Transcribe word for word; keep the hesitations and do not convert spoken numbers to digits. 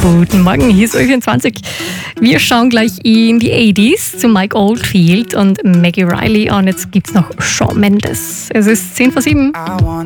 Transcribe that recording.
Guten Morgen, hier ist Ö vierundzwanzig. Wir schauen gleich in die achtziger zu Mike Oldfield und Maggie Riley und jetzt gibt's noch Shawn Mendes. Es ist zehn vor sieben.